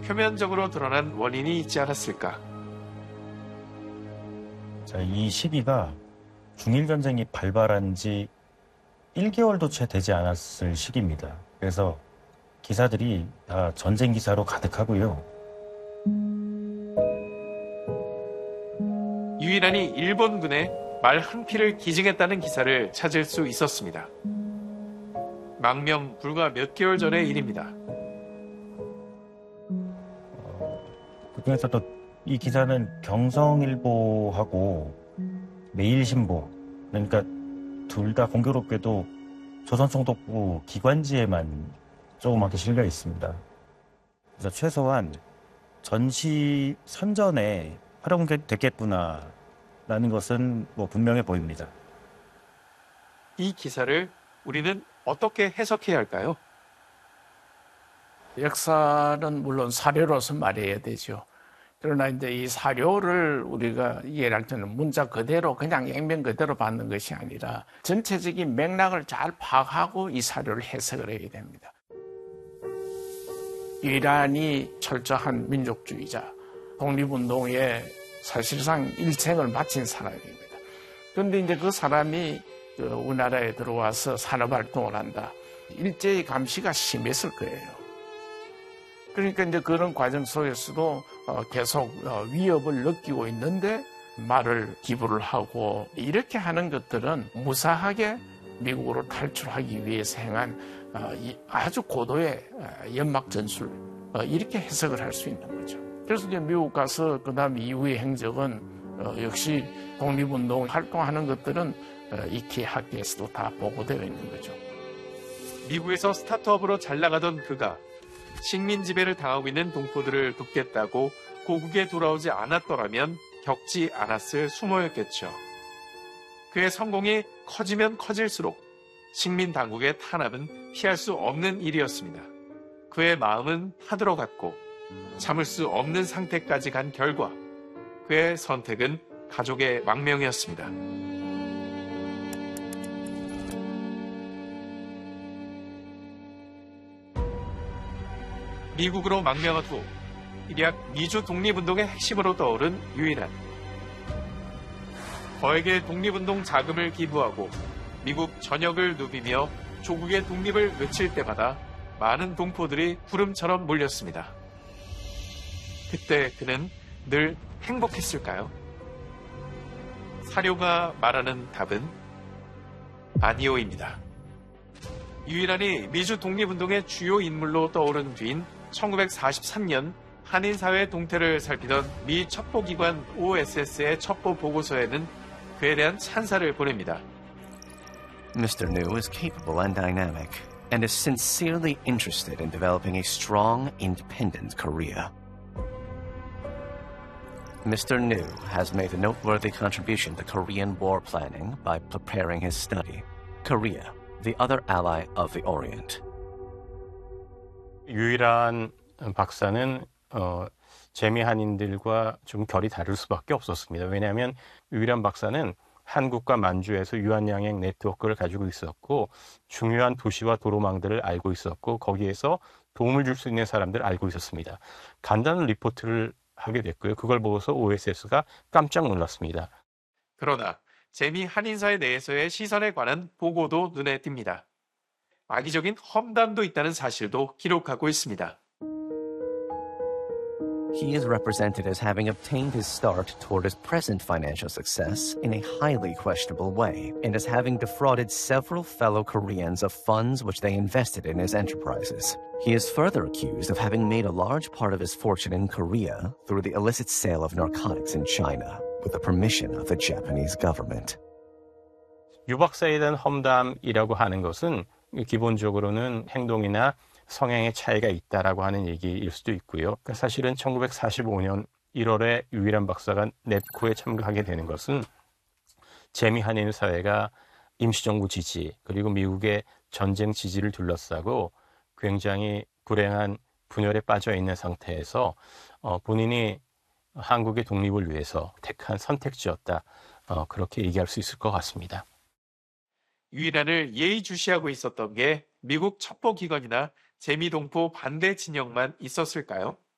표면적으로 드러난 원인이 있지 않았을까? 자, 이 시기가 중일전쟁이 발발한 지 1개월도 채 되지 않았을 시기입니다. 그래서 기사들이 다 전쟁 기사로 가득하고요. 유일한이 일본군에 말 한 피를 기증했다는 기사를 찾을 수 있었습니다. 망명 불과 몇 개월 전의 일입니다. 그중에서도 이 기사는 경성일보하고 매일신보, 그러니까 둘 다 공교롭게도 조선총독부 기관지에만 조그맣게 실려 있습니다. 그래서 최소한 전시 선전에 활용됐겠구나라는 것은 분명해 보입니다. 이 기사를 우리는 어떻게 해석해야 할까요? 역사는 물론 사료로서 말해야 되죠. 그러나 이제 이 사료를 우리가 이해할 때는 문자 그대로 그냥 액면 그대로 받는 것이 아니라 전체적인 맥락을 잘 파악하고 이 사료를 해석을 해야 됩니다. 이란이 철저한 민족주의자, 독립운동에 사실상 일생을 바친 사람입니다. 그런데 이제 그 사람이 우리나라에 들어와서 산업활동을 한다. 일제의 감시가 심했을 거예요. 그러니까 이제 그런 과정 속에서도 계속 위협을 느끼고 있는데 말을 기부를 하고 이렇게 하는 것들은 무사하게 미국으로 탈출하기 위해서 행한 아주 고도의 연막 전술 이렇게 해석을 할 수 있는 거죠. 그래서 이제 미국 가서 그다음 이후의 행적은 역시 독립운동 활동하는 것들은 이케 학계에서도 다 보고되어 있는 거죠. 미국에서 스타트업으로 잘 나가던 그가 식민 지배를 당하고 있는 동포들을 돕겠다고 고국에 돌아오지 않았더라면 겪지 않았을 수모였겠죠. 그의 성공이 커지면 커질수록 식민 당국의 탄압은 피할 수 없는 일이었습니다. 그의 마음은 타들어 갔고 참을 수 없는 상태까지 간 결과 그의 선택은 가족의 망명이었습니다. 미국으로 망명한 후 일약 미주 독립운동의 핵심으로 떠오른 유일한. 거액의 독립운동 자금을 기부하고 미국 전역을 누비며 조국의 독립을 외칠 때마다 많은 동포들이 구름처럼 몰렸습니다. 그때 그는 늘 행복했을까요? 사료가 말하는 답은 아니오입니다. 유일한이 미주 독립운동의 주요 인물로 떠오른 뒤인 1943년 한인사회 동태를 살피던 미 첩보기관 OSS의 첩보 보고서에는 그에 대한 찬사를 보냅니다. Mr. New is capable and dynamic, and is sincerely interested in developing a strong, independent Korea. Mr. New has made a noteworthy contribution to Korean war planning by preparing his study, Korea, the other ally of the Orient. 유일한 박사는 재미 한인들과 좀 결이 다를 수밖에 없었습니다. 왜냐하면 유일한 박사는 한국과 만주에서 유한양행 네트워크를 가지고 있었고 중요한 도시와 도로망들을 알고 있었고 거기에서 도움을 줄 수 있는 사람들을 알고 있었습니다. 간단한 리포트를 하게 됐고요. 그걸 보고서 OSS가 깜짝 놀랐습니다. 그러나 재미 한인사회 내에서의 시선에 관한 보고도 눈에 띕니다. 악의적인 험담도 있다는 사실도 기록하고 있습니다. He is represented as having obtained his start toward his present financial success in a highly questionable way, and as having defrauded several fellow Koreans of funds which they invested in his enterprises. He is further accused of having made a large part of his fortune in Korea through the illicit sale of narcotics in China, with the permission of the Japanese government. 유 박사에 대한 험담이라고 하는 것은 기본적으로는 행동이나 성향의 차이가 있다라고 하는 얘기일 수도 있고요. 그러니까 사실은 1945년 1월에 유일한 박사가 넵코에 참가하게 되는 것은 재미 한인 사회가 임시정부 지지 그리고 미국의 전쟁 지지를 둘러싸고 굉장히 불행한 분열에 빠져 있는 상태에서 본인이 한국의 독립을 위해서 택한 선택지였다. 그렇게 얘기할 수 있을 것 같습니다. 유일한을 예의주시하고 있었던 게 미국 첩보기관이나 재미동포 반대 진영만 있었을까요?